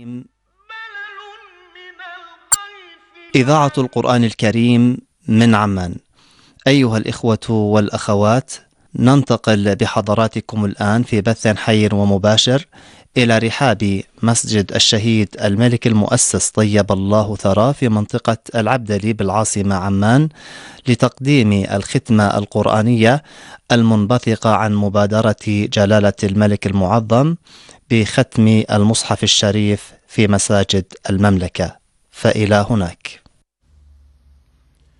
إذاعة القرآن الكريم من عمان. أيها الإخوة والأخوات، ننتقل بحضراتكم الآن في بث حي ومباشر إلى رحاب مسجد الشهيد الملك المؤسس طيب الله ثراه في منطقة العبدلي بالعاصمة عمان لتقديم الختمة القرآنية المنبثقة عن مبادرة جلالة الملك المعظم بختم المصحف الشريف في مساجد المملكة. فإلى هناك.